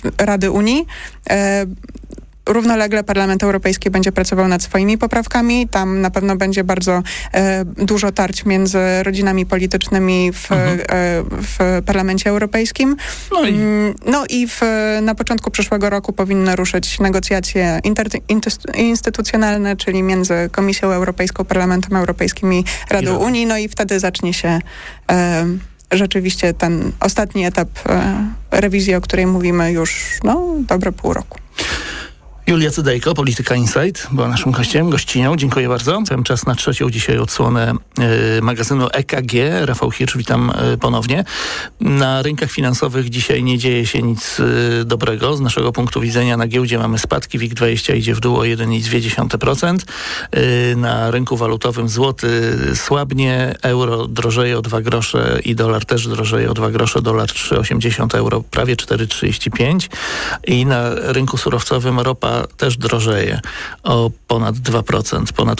Rady Unii. Równolegle Parlament Europejski będzie pracował nad swoimi poprawkami. Tam na pewno będzie bardzo dużo tarć między rodzinami politycznymi w Parlamencie Europejskim. Na początku przyszłego roku powinny ruszyć negocjacje instytucjonalne, czyli między Komisją Europejską, Parlamentem Europejskim i Radą Unii. No i wtedy zacznie się rzeczywiście ten ostatni etap rewizji, o której mówimy już dobre pół roku. Julia Cydejko, Polityka Insight, była naszym gościnią. Dziękuję bardzo. Cały czas na trzecią dzisiaj odsłonę magazynu EKG. Rafał Hirsch, witam ponownie. Na rynkach finansowych dzisiaj nie dzieje się nic dobrego. Z naszego punktu widzenia na giełdzie mamy spadki. WIG20 idzie w dół o 1,2%. Na rynku walutowym złoty słabnie, euro drożeje o 2 grosze i dolar też drożeje o 2 grosze. Dolar 3,80, euro prawie 4,35. I na rynku surowcowym ropa też drożeje o ponad 2%, ponad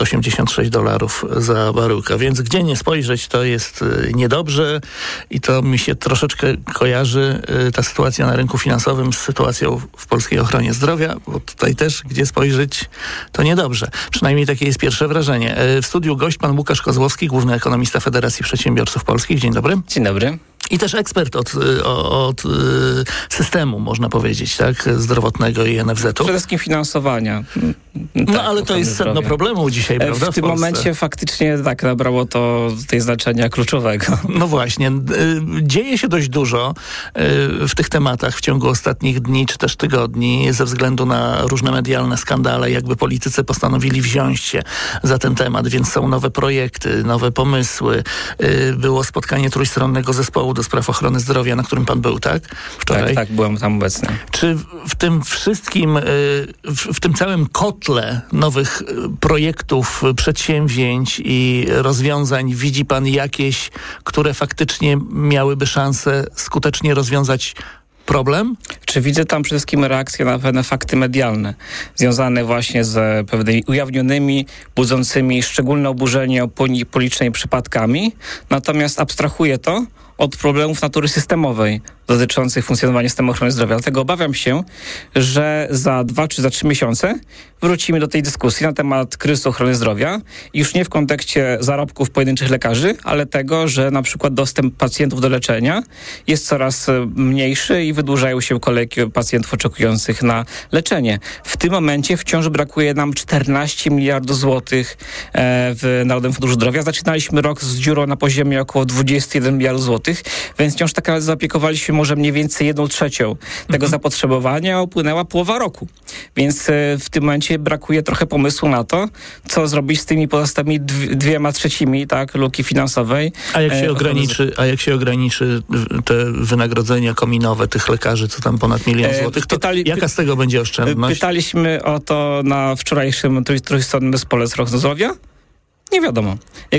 $86 za baryłkę. Więc gdzie nie spojrzeć, to jest niedobrze i to mi się troszeczkę kojarzy ta sytuacja na rynku finansowym z sytuacją w polskiej ochronie zdrowia, bo tutaj też gdzie spojrzeć, to niedobrze. Przynajmniej takie jest pierwsze wrażenie. W studiu gość pan Łukasz Kozłowski, główny ekonomista Federacji Przedsiębiorców Polskich. Dzień dobry. Dzień dobry. I też ekspert od systemu, można powiedzieć, tak, zdrowotnego i NFZ-u. Przede wszystkim finansowania. Ale to jest sedno problemu dzisiaj, prawda? W tym momencie faktycznie tak nabrało to tej znaczenia kluczowego. No właśnie. Dzieje się dość dużo w tych tematach w ciągu ostatnich dni czy też tygodni ze względu na różne medialne skandale. Jakby politycy postanowili wziąć się za ten temat, więc są nowe projekty, nowe pomysły. Było spotkanie trójstronnego zespołu do spraw ochrony zdrowia, na którym pan był, tak? Wczoraj. Tak, byłem tam obecny. Czy w tym wszystkim, w tym całym kotle nowych projektów, przedsięwzięć i rozwiązań widzi pan jakieś, które faktycznie miałyby szansę skutecznie rozwiązać problem? Czy widzę tam przede wszystkim reakcję na pewne fakty medialne, związane właśnie z pewnymi ujawnionymi, budzącymi szczególne oburzenie policznymi przypadkami, natomiast abstrahuję to od problemów natury systemowej dotyczących funkcjonowania systemu ochrony zdrowia. Dlatego obawiam się, że za 2 czy za 3 miesiące wrócimy do tej dyskusji na temat kryzysu ochrony zdrowia. Już nie w kontekście zarobków pojedynczych lekarzy, ale tego, że na przykład dostęp pacjentów do leczenia jest coraz mniejszy i wydłużają się kolejki pacjentów oczekujących na leczenie. W tym momencie wciąż brakuje nam 14 miliardów złotych w Narodowym Funduszu Zdrowia. Zaczynaliśmy rok z dziurą na poziomie około 21 miliardów złotych, więc wciąż tak naprawdę zaopiekowaliśmy może mniej więcej 1/3 tego zapotrzebowania, upłynęła połowa roku. Więc w tym momencie brakuje trochę pomysłu na to, co zrobić z tymi pozostałymi 2/3, tak, luki finansowej. A jak się ograniczy te wynagrodzenia kominowe tych lekarzy, co tam ponad 1 000 000 złotych, to jaka z tego będzie oszczędność? Pytaliśmy o to na wczorajszym trójstronnym zespole z ochrony zdrowia. Nie wiadomo.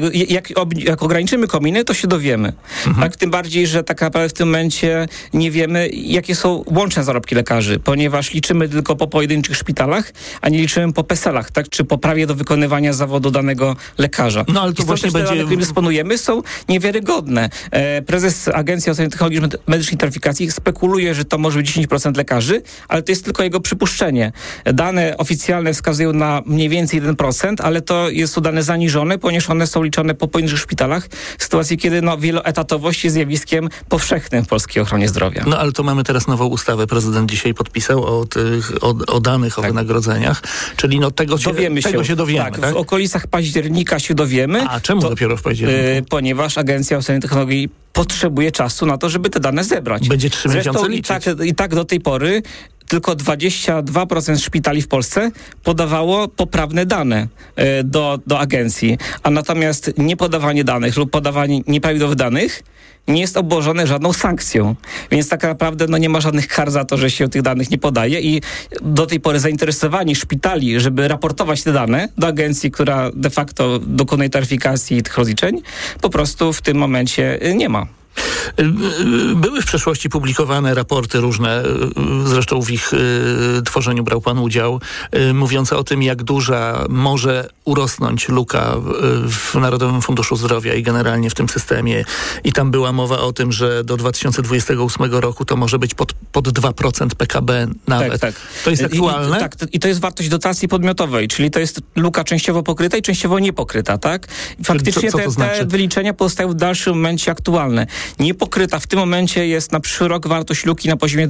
Jak ograniczymy kominy, to się dowiemy. Tak, tym bardziej, że tak naprawdę w tym momencie nie wiemy, jakie są łączne zarobki lekarzy, ponieważ liczymy tylko po pojedynczych szpitalach, a nie liczymy po PESEL-ach, tak, czy po prawie do wykonywania zawodu danego lekarza. No ale to właśnie dane, którymi dysponujemy, są niewiarygodne. Prezes Agencji Oceny Technologii Medycznej i Taryfikacji spekuluje, że to może być 10% lekarzy, ale to jest tylko jego przypuszczenie. Dane oficjalne wskazują na mniej więcej 1%, ale to są dane zaniżone, ponieważ one są liczone po pojedynczych szpitalach w sytuacji, kiedy wieloetatowość jest zjawiskiem powszechnym w polskiej ochronie zdrowia. No ale to mamy teraz nową ustawę. Prezydent dzisiaj podpisał o danych, o wynagrodzeniach. Czyli tego się dowiemy. Tak, w okolicach października się dowiemy. A czemu dopiero w październiku? Ponieważ Agencja Oceny Technologii potrzebuje czasu na to, żeby te dane zebrać. Będzie 3 miesiące liczyć. I tak do tej pory tylko 22% szpitali w Polsce podawało poprawne dane do agencji, a natomiast niepodawanie danych lub podawanie nieprawidłowych danych nie jest obłożone żadną sankcją. Więc tak naprawdę nie ma żadnych kar za to, że się tych danych nie podaje i do tej pory zainteresowanie szpitali, żeby raportować te dane do agencji, która de facto dokonuje taryfikacji tych rozliczeń, po prostu w tym momencie nie ma. Były w przeszłości publikowane raporty różne, zresztą w ich tworzeniu brał pan udział, mówiące o tym, jak duża może urosnąć luka w Narodowym Funduszu Zdrowia i generalnie w tym systemie. I tam była mowa o tym, że do 2028 roku to może być pod 2% PKB nawet. Tak. To jest aktualne? I to jest wartość dotacji podmiotowej, czyli to jest luka częściowo pokryta i częściowo niepokryta, tak? Faktycznie co to znaczy? Te wyliczenia pozostają w dalszym momencie aktualne. Niepokryta w tym momencie jest na przyszły rok wartość luki na poziomie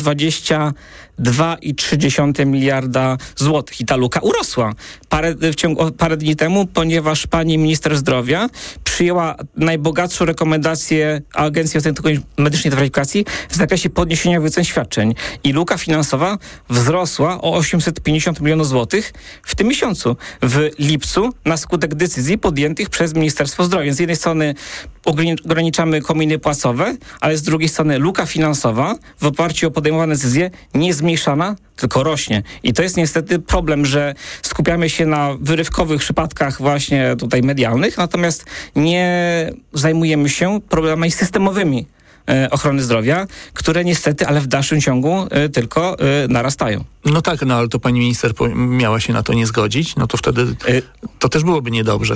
22,3 miliarda złotych. I ta luka urosła parę dni temu, ponieważ pani minister zdrowia przyjęła najbogatszą rekomendację Agencji Medycznej Weryfikacji w zakresie podniesienia wycen świadczeń. I luka finansowa wzrosła o 850 milionów złotych w tym miesiącu. W lipcu na skutek decyzji podjętych przez Ministerstwo Zdrowia. Więc z jednej strony ograniczamy kominy płacowe, ale z drugiej strony luka finansowa w oparciu o podejmowane decyzje nie jest zmniejszana, tylko rośnie. I to jest niestety problem, że skupiamy się na wyrywkowych przypadkach właśnie tutaj medialnych, natomiast nie zajmujemy się problemami systemowymi ochrony zdrowia, które niestety, ale w dalszym ciągu tylko narastają. No tak, ale to pani minister miała się na to nie zgodzić, no to wtedy to też byłoby niedobrze.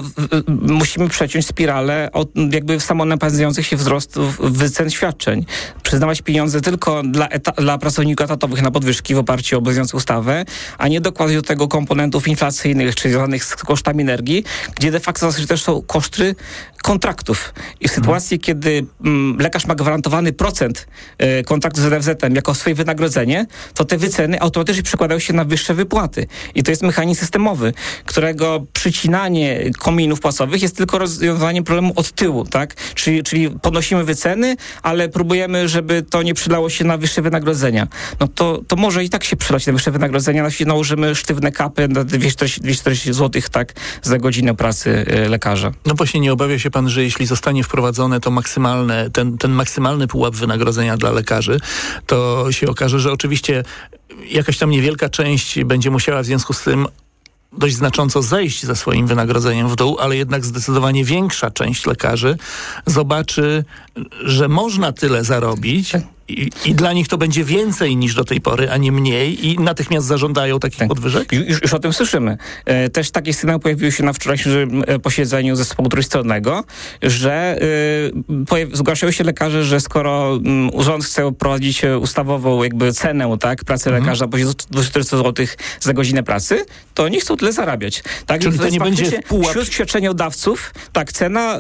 Musimy przeciąć spiralę jakby samonapędzających się wzrostów wycen świadczeń. Przyznawać pieniądze tylko dla pracowników etatowych na podwyżki w oparciu o obowiązującą ustawę, a nie dokładać do tego komponentów inflacyjnych, czy związanych z kosztami energii, gdzie de facto też są koszty kontraktów. I w sytuacji, kiedy lekarz ma gwarantowany procent kontraktu z NFZ-em jako swoje wynagrodzenie, to te wyceny automatycznie przekładają się na wyższe wypłaty. I to jest mechanizm systemowy, którego przycinanie kominów płacowych jest tylko rozwiązaniem problemu od tyłu, tak? Czyli podnosimy wyceny, ale próbujemy, żeby to nie przylało się na wyższe wynagrodzenia. No to może i tak się przylać na wyższe wynagrodzenia, nałożymy sztywne kapy na 240 zł, tak, za godzinę pracy lekarza. No właśnie, nie obawia się pan, że jeśli zostanie wprowadzone to maksymalne, ten maksymalny pułap wynagrodzenia dla lekarzy, to się okaże, że oczywiście jakaś tam niewielka część będzie musiała w związku z tym dość znacząco zejść ze swoim wynagrodzeniem w dół, ale jednak zdecydowanie większa część lekarzy zobaczy, że można tyle zarobić i dla nich to będzie więcej niż do tej pory, a nie mniej i natychmiast zażądają takich podwyżek? Już o tym słyszymy. Też taki sygnał pojawił się na wczorajszym posiedzeniu zespołu trójstronnego, że zgłaszają się lekarze, że skoro rząd chce wprowadzić ustawową jakby cenę, tak, pracy lekarza po 400 zł za godzinę pracy, to oni chcą tyle zarabiać. Tak? Czyli to nie będzie pułap... Wśród świadczeniodawców, tak, cena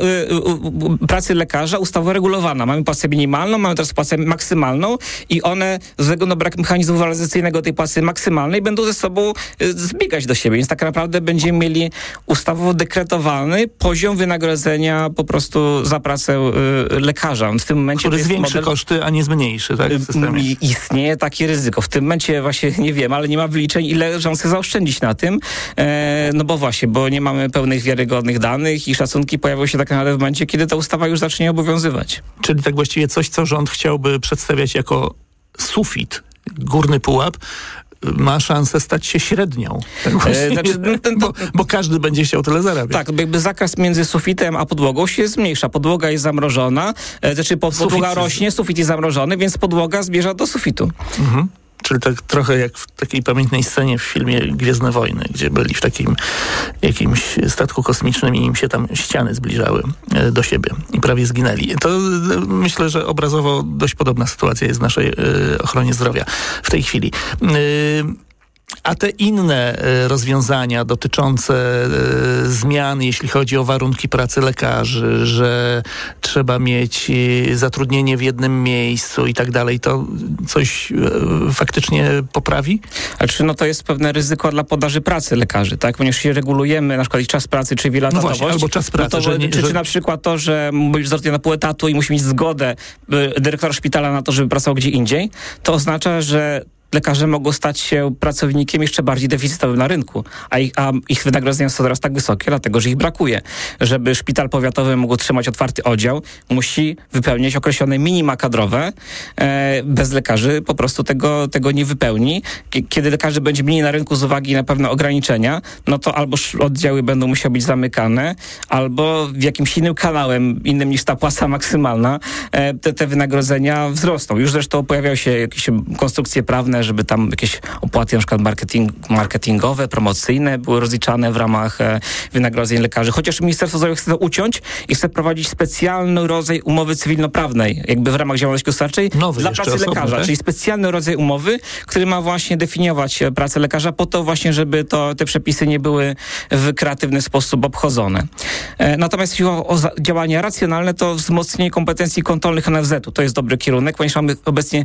pracy lekarza ustawowo regulowana. Mamy płacę minimalną, mamy teraz płacę maksymalną i one ze względu na brak mechanizmu waloryzacyjnego tej płacy maksymalnej będą ze sobą zbiegać do siebie. Więc tak naprawdę będziemy mieli ustawowo dekretowany poziom wynagrodzenia po prostu za pracę lekarza. W tym momencie który zwiększy koszty, a nie zmniejszy, tak? W systemie. Istnieje takie ryzyko. W tym momencie właśnie nie wiem, ale nie ma wyliczeń, ile rząd chce zaoszczędzić na tym. Bo nie mamy pełnych, wiarygodnych danych i szacunki pojawią się tak naprawdę w momencie, kiedy ta ustawa już zacznie obowiązywać. Czyli tak właściwie coś, co rząd chciałby przedstawiać jako sufit, górny pułap, ma szansę stać się średnią. Bo każdy będzie chciał tyle zarabiać. Tak, jakby zakaz między sufitem a podłogą się zmniejsza. Podłoga jest zamrożona, podłoga rośnie, sufit jest zamrożony, więc podłoga zmierza do sufitu. Mhm. Czyli tak trochę jak w takiej pamiętnej scenie w filmie Gwiezdne Wojny, gdzie byli w takim jakimś statku kosmicznym i im się tam ściany zbliżały do siebie i prawie zginęli. To myślę, że obrazowo dość podobna sytuacja jest w naszej ochronie zdrowia w tej chwili. A te inne rozwiązania dotyczące zmian, jeśli chodzi o warunki pracy lekarzy, że trzeba mieć zatrudnienie w jednym miejscu i tak dalej, to coś faktycznie poprawi? To jest pewne ryzyko dla podaży pracy lekarzy, tak? Ponieważ jeśli regulujemy na przykład ich czas pracy, czy wielotatowość, albo czas pracy. Czy na przykład to, że musi być zatrudniony na pół etatu i musi mieć zgodę dyrektora szpitala na to, żeby pracował gdzie indziej, to oznacza, że lekarze mogą stać się pracownikiem jeszcze bardziej deficytowym na rynku, a ich wynagrodzenia są teraz tak wysokie, dlatego że ich brakuje. Żeby szpital powiatowy mógł trzymać otwarty oddział, musi wypełniać określone minima kadrowe. Bez lekarzy po prostu tego nie wypełni. Kiedy lekarzy będzie mniej na rynku z uwagi na pewne ograniczenia, no to albo oddziały będą musiały być zamykane, albo w jakimś innym kanałem, innym niż ta płaca maksymalna, te wynagrodzenia wzrosną. Już zresztą pojawiają się jakieś konstrukcje prawne, żeby tam jakieś opłaty na przykład marketingowe, promocyjne były rozliczane w ramach wynagrodzeń lekarzy. Chociaż Ministerstwo Zdrowia chce to uciąć i chce prowadzić specjalny rodzaj umowy cywilnoprawnej, jakby w ramach działalności gospodarczej dla pracy lekarza, czyli specjalny rodzaj umowy, który ma właśnie definiować pracę lekarza po to właśnie, żeby te przepisy nie były w kreatywny sposób obchodzone. Natomiast jeśli chodzi o działania racjonalne, to wzmocnienie kompetencji kontrolnych NFZ-u. To jest dobry kierunek, ponieważ mamy obecnie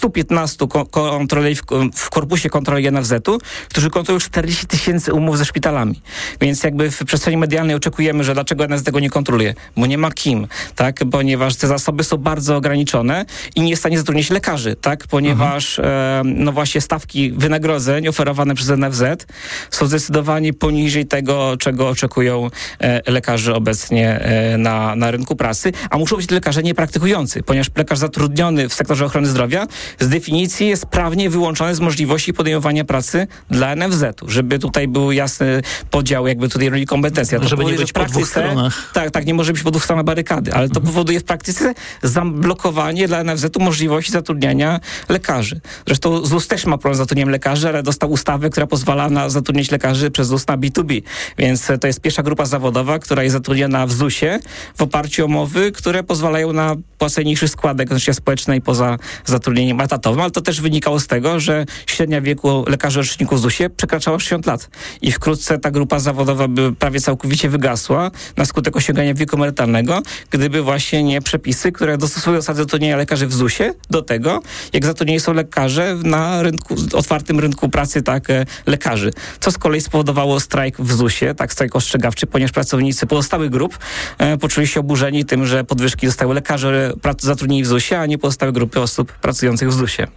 115 kontroli w korpusie kontroli NFZ-u, którzy kontrolują 40 000 umów ze szpitalami. Więc jakby w przestrzeni medialnej oczekujemy, że dlaczego NFZ tego nie kontroluje? Bo nie ma kim, tak? Ponieważ te zasoby są bardzo ograniczone i nie jest w stanie zatrudnić lekarzy, tak? Ponieważ no właśnie stawki wynagrodzeń oferowane przez NFZ są zdecydowanie poniżej tego, czego oczekują lekarze obecnie na rynku pracy, a muszą być lekarze niepraktykujący, ponieważ lekarz zatrudniony w sektorze ochrony zdrowia z definicji jest prawnie wyłączony z możliwości podejmowania pracy dla NFZ-u, żeby tutaj był jasny podział jakby tutaj roli kompetencja. To żeby powoduje, nie być że w praktyce, po dwóch stronach. Tak, nie może być po dwóch stronach barykady, ale to powoduje w praktyce zablokowanie dla NFZ-u możliwości zatrudniania lekarzy. Zresztą ZUS też ma problem z zatrudnieniem lekarzy, ale dostał ustawę, która pozwala zatrudniać lekarzy przez ZUS na B2B. Więc to jest pierwsza grupa zawodowa, która jest zatrudniona w ZUS-ie w oparciu o umowy, które pozwalają na płacenie niższych składek społecznej poza zatrudnieniem etatowym, ale to też wynikało z tego, że średnia wieku lekarzy orzeczników w ZUS-ie przekraczała 60 lat. I wkrótce ta grupa zawodowa by prawie całkowicie wygasła na skutek osiągania wieku emerytalnego, gdyby właśnie nie przepisy, które dostosowują zasady zatrudnienia lekarzy w ZUS-ie do tego, jak zatrudnieni są lekarze na otwartym rynku pracy, tak, lekarzy. Co z kolei spowodowało strajk w ZUS-ie, tak, strajk ostrzegawczy, ponieważ pracownicy pozostałych grup poczuli się oburzeni tym, że podwyżki dostały lekarze zatrudnieni w ZUS-ie, a nie pozostałe grupy osób pracujących w ZUS-ie.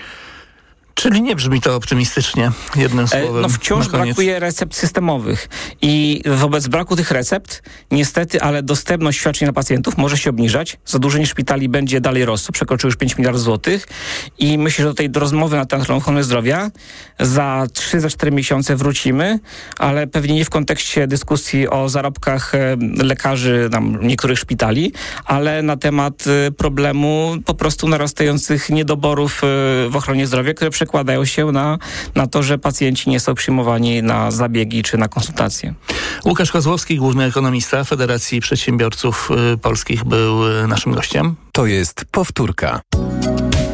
Czyli nie brzmi to optymistycznie, jednym słowem. No wciąż brakuje recept systemowych i wobec braku tych recept niestety, ale dostępność świadczeń dla pacjentów może się obniżać. Zadłużenie szpitali będzie dalej rosło, przekroczyło już 5 miliardów złotych i myślę, że do tej rozmowy na temat ochrony zdrowia za 3-4 miesiące wrócimy, ale pewnie nie w kontekście dyskusji o zarobkach lekarzy niektórych szpitali, ale na temat problemu po prostu narastających niedoborów w ochronie zdrowia, które przekładają się na to, że pacjenci nie są przyjmowani na zabiegi czy na konsultacje. Łukasz Kozłowski, główny ekonomista Federacji Przedsiębiorców Polskich, był naszym gościem. To jest powtórka.